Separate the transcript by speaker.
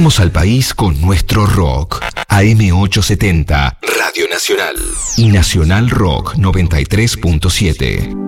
Speaker 1: Hacemos al país con nuestro rock. AM870, Radio Nacional. Y Nacional Rock 93.7.